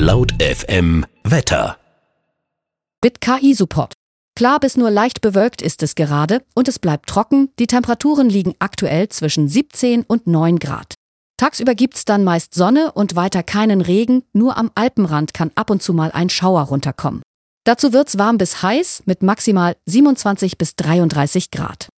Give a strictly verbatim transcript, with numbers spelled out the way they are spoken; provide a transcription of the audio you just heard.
Laut F M Wetter. Mit K I-Support. Klar bis nur leicht bewölkt ist es gerade und es bleibt trocken. Die Temperaturen liegen aktuell zwischen siebzehn und neun Grad. Tagsüber gibt's dann meist Sonne und weiter keinen Regen. Nur am Alpenrand kann ab und zu mal ein Schauer runterkommen. Dazu wird's warm bis heiß mit maximal siebenundzwanzig bis dreiunddreißig Grad.